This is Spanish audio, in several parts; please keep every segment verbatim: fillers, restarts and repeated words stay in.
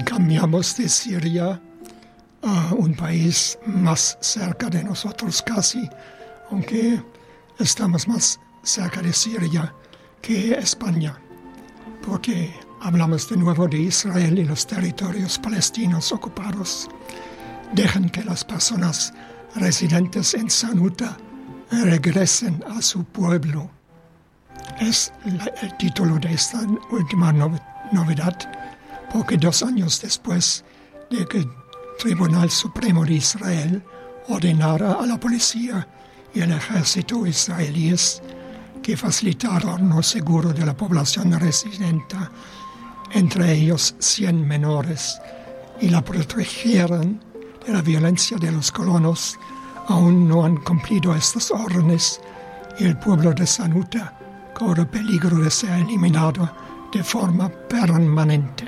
cambiamos de Siria a un país más cerca de nosotros casi, aunque estamos más cerca de Siria que España, porque hablamos de nuevo de Israel y los territorios palestinos ocupados. Dejan que las personas residentes en Sanuta regresen a su pueblo. Es la, el título de esta última no, novedad, porque dos años después de que el Tribunal Supremo de Israel ordenara a la policía y el ejército israelíes que facilitaron lo seguro de la población residente, entre ellos cien menores, y la protegieran de la violencia de los colonos, aún no han cumplido estas órdenes y el pueblo de Sanuta corre peligro de ser eliminado de forma permanente.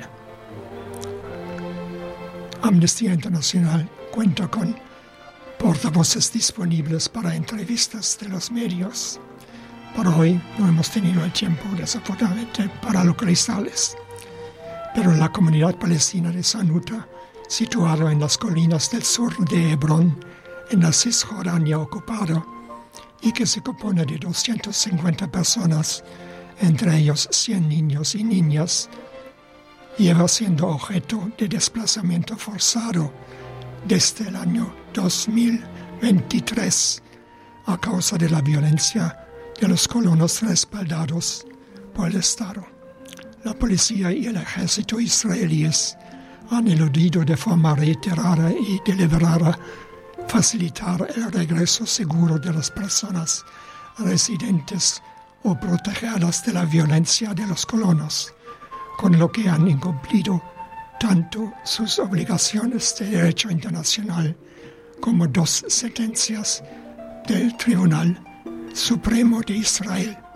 Amnistía Internacional cuenta con portavoces disponibles para entrevistas de los medios. Por hoy no hemos tenido el tiempo, desafortunadamente, para localizarles. Pero la comunidad palestina de Sanuta, situada en las colinas del sur de Hebrón, en la Cisjordania ocupada, y que se compone de doscientas cincuenta personas, entre ellos cien niños y niñas, lleva siendo objeto de desplazamiento forzado desde el año dos mil veintitrés a causa de la violencia de los colonos respaldados por el Estado. La policía y el ejército israelíes han eludido de forma reiterada y deliberada facilitar el regreso seguro de las personas residentes o protegerlas de la violencia de los colonos, con lo que han incumplido tanto sus obligaciones de derecho internacional como dos sentencias del Tribunal Supremo de Israel.